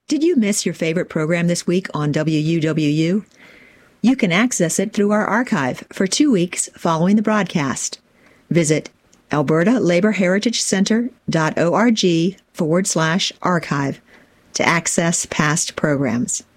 Did you miss your favorite program this week on WUWU? You can access it through our archive for 2 weeks following the broadcast. Visit albertalaborheritagecenter.org/archive to access past programs.